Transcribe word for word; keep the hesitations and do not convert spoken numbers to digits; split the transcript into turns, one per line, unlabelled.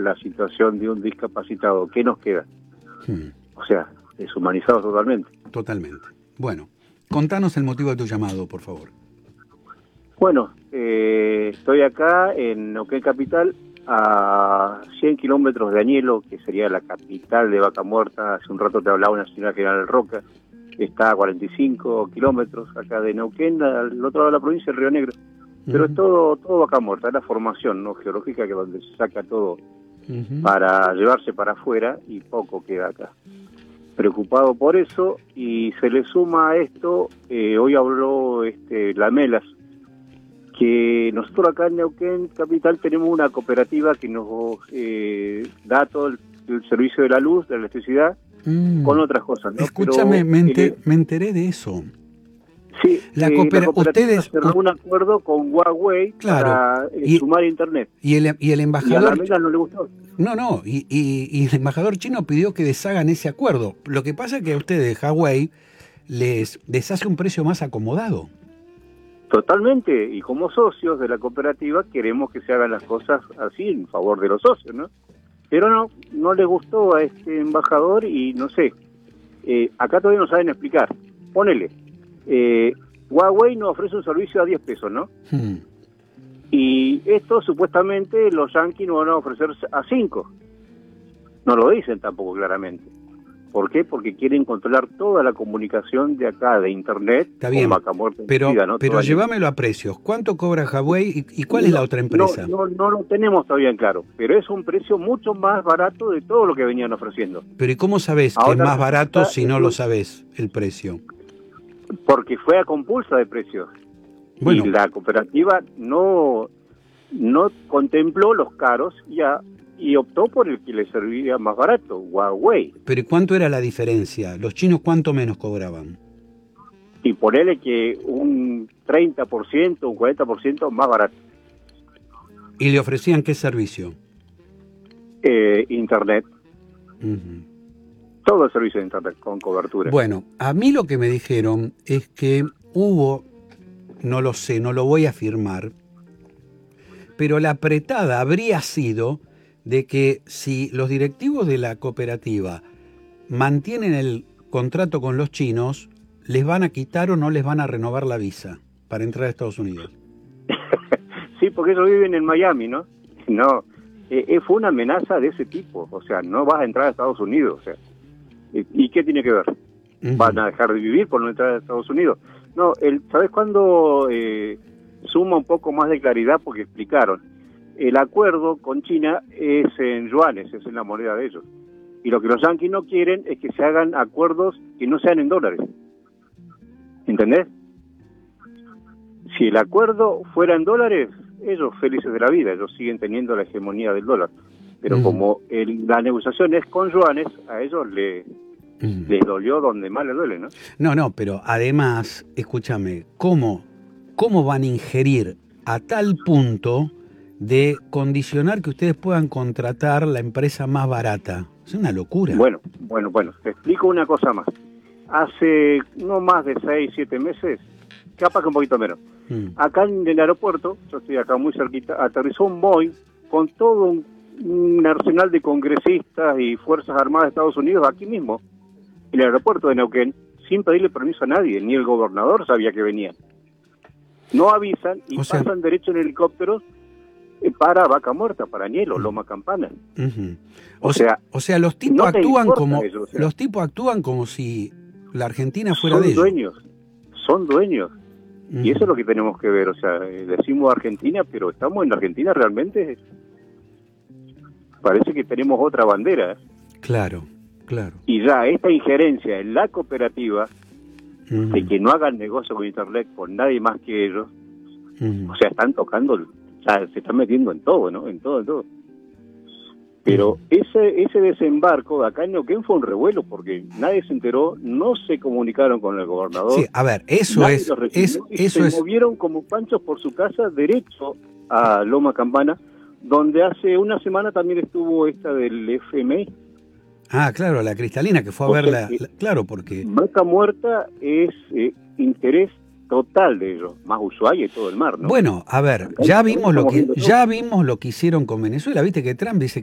la situación de un discapacitado, ¿qué nos queda? Hmm. O sea, deshumanizado totalmente.
Totalmente. Bueno, contanos el motivo de tu llamado, por favor.
Bueno, eh, estoy acá en Neuquén Capital, a cien kilómetros de Añelo, que sería la capital de Vaca Muerta. Hace un rato te hablaba una señora General Roca, que está a cuarenta y cinco kilómetros acá de Neuquén, al otro lado de la provincia, el Río Negro. Pero uh-huh. es todo todo Vaca Muerta, es la formación no geológica, que es donde se saca todo uh-huh. para llevarse para afuera, y poco queda acá. Preocupado por eso, y se le suma a esto, eh, hoy habló este Lamelas, que nosotros acá en Neuquén Capital tenemos una cooperativa que nos eh, da todo el, el servicio de la luz, de la electricidad, mm. con otras cosas, ¿no?
Escúchame,
Pero,
me, enter,
eh,
me enteré de eso.
Sí,
la,
eh,
cooper-
la cooperativa
ustedes
cerró un acuerdo con Huawei
claro,
para eh,
y,
sumar internet.
Y el, y el embajador...
Y a la Mela no le gustó.
No, no, y, y, y el embajador chino pidió que deshagan ese acuerdo. Lo que pasa es que a ustedes, Huawei, les, les hace un precio más acomodado.
Totalmente, y como socios de la cooperativa queremos que se hagan las cosas así en favor de los socios, ¿no? Pero no, no le gustó a este embajador y no sé, eh, acá todavía no saben explicar. Ponele, eh, Huawei nos ofrece un servicio a diez pesos, ¿no? Hmm. Y esto supuestamente los yanquis nos van a ofrecer a cinco. No lo dicen tampoco claramente. ¿Por qué? Porque quieren controlar toda la comunicación de acá, de internet.
Está bien, pero,
vida, ¿no?
pero llévamelo a precios. ¿Cuánto cobra Huawei y, y cuál no, es la otra empresa?
No, no, no lo tenemos todavía en claro, pero es un precio mucho más barato de todo lo que venían ofreciendo.
Pero ¿y cómo sabés que es más barato si no lo sabés el precio?
Porque fue a compulsa de precios. Bueno. Y la cooperativa no, no contempló los caros ya y optó por el que le servía más barato, Huawei.
¿Pero y cuánto era la diferencia? ¿Los chinos cuánto menos cobraban?
Y ponele que un treinta por ciento, un cuarenta por ciento más barato.
¿Y le ofrecían qué servicio?
Eh, internet. Uh-huh. Todo el servicio de internet con cobertura.
Bueno, a mí lo que me dijeron es que hubo, no lo sé, no lo voy a afirmar, pero la apretada habría sido de que si los directivos de la cooperativa mantienen el contrato con los chinos, les van a quitar o no les van a renovar la visa para entrar a Estados Unidos.
Sí, porque ellos viven en Miami, ¿no? No, eh, fue una amenaza de ese tipo, o sea, no vas a entrar a Estados Unidos, o sea, ¿y qué tiene que ver? Uh-huh. ¿Van a dejar de vivir por no entrar a Estados Unidos? No, el, ¿sabes cuándo eh, suma un poco más de claridad? Porque explicaron. El acuerdo con China es en yuanes, es en la moneda de ellos. Y lo que los yanquis no quieren es que se hagan acuerdos que no sean en dólares. ¿Entendés? Si el acuerdo fuera en dólares, ellos felices de la vida, ellos siguen teniendo la hegemonía del dólar. Pero uh-huh. como el, la negociación es con yuanes, a ellos le, uh-huh. les dolió donde más les duele, ¿no?
No, no, pero además, escúchame, ¿cómo, cómo van a ingerir a tal punto de condicionar que ustedes puedan contratar la empresa más barata? Es una locura.
Bueno, bueno, bueno, te explico una cosa más. Hace no más de seis, siete meses, capaz que un poquito menos, mm. acá en el aeropuerto, yo estoy acá muy cerquita, aterrizó un Boeing con todo un, un arsenal de congresistas y Fuerzas Armadas de Estados Unidos aquí mismo, en el aeropuerto de Neuquén, sin pedirle permiso a nadie, ni el gobernador sabía que venían. No avisan y o sea, pasan derecho en helicópteros para Vaca Muerta, para Añelo, Loma Campana.
Uh-huh. O, o sea, o sea, los tipos no actúan como eso, o sea, los tipos actúan como si la Argentina fuera de ellos.
Son dueños, son dueños. Uh-huh. Y eso es lo que tenemos que ver, o sea, decimos Argentina, pero estamos en Argentina realmente. Parece que tenemos otra bandera.
Claro, claro.
Y ya esta injerencia en la cooperativa uh-huh. de que no hagan negocio con internet con nadie más que ellos, uh-huh. o sea, están tocando, o sea, se están metiendo en todo, ¿no? En todo, en todo. Pero ese ese desembarco de acá en Neuquén fue un revuelo porque nadie se enteró, no se comunicaron con el gobernador.
Sí, a ver, eso es, es eso
se
es.
movieron como panchos por su casa derecho a Loma Campana, donde hace una semana también estuvo esta del F M I.
Ah, claro, la Cristalina que fue a
o
verla,
sea,
claro, porque
Vaca Muerta es eh, interés total de ellos, más Ushuaia y todo el mar, ¿no?
Bueno, a ver, ya vimos lo que ya vimos lo que hicieron con Venezuela, viste que Trump dice